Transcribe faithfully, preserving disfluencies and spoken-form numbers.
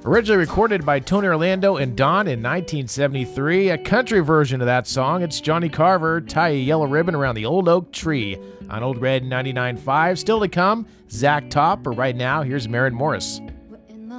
Originally recorded by Tony Orlando and Don in nineteen seventy-three, a country version of that song, it's Johnny Carver, Tie a Yellow Ribbon Around the Old Oak Tree on Old Red ninety-nine point five. Still to come, Zach Top, but right now, here's Maren Morris.